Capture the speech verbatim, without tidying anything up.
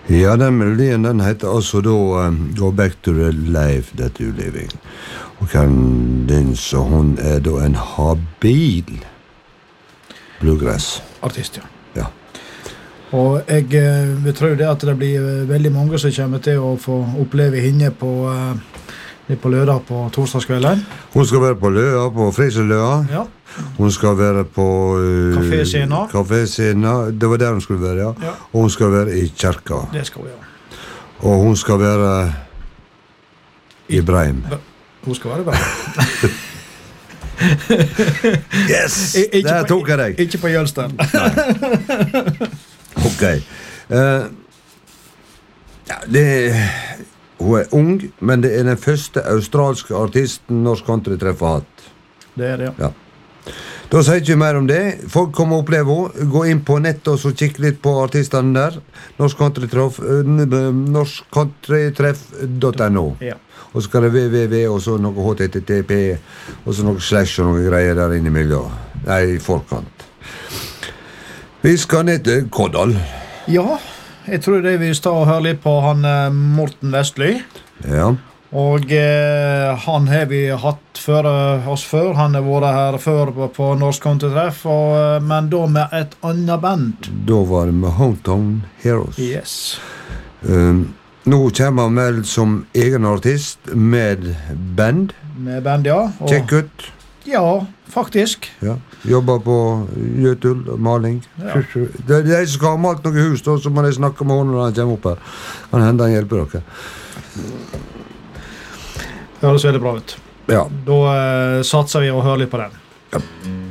Ja, den melodien den heter altså da um, Go Back to the Life That You Living. Og Candice, hun er da en habil bluegrass-artist, ja. Ja. Og jeg uh, vil tro det at det blir uh, veldig mange som kommer til å få oppleve henne på, uh, på Løda på torsdagskvelden. Hun skal være på Løa, på Friseløa. Ja. Hun skal være på uh, Kaféscena. Kaféscena, det var der hun skulle være, ja. Ja. Og hun skal være i kjerka. Det skal hun gjøre. Og hun skal være i Breim. Hun skal være Breim. Yes! I, Der tok jeg deg. Ikke på Jølsten. Ok. Uh, ja, det hun er ung, men det er den første australske artisten norsk country treffer hatt. Det er det, ja. Ja. Da sier ikke mer om det. Folk kommer og opplever henne. Gå inn på nettet og så kikke litt på artistene der. Norsk country treff norsk country treff punktum no. Ja. Og så kan det www og så noe H T T P og så noe slash og noe greier der inne i miljøet. Nei, i forkant. Vi skal ned til Koddal. Ja, jeg tror det vi skal høre litt på han Morten Vestly. Ja. Og eh, han har vi hatt før oss før. Han har vært her før på, på Norsk Country Treff, og, men da med et annet band. Da var det med Hometown Heroes. Yes. Um, nå kommer han vel som egen artist med band. Med band, ja. Og, Check ut. Ja, faktisk. Ja. Jobber på gjøtul og maling. Ja. Det er de som skal ha malt noe hus, da, så må de snakke med henne når han kommer opp her. Han hender han hjelper dere. Det høres veldig bra ut. Ja. Da eh, satser vi og hører litt på den. Ja.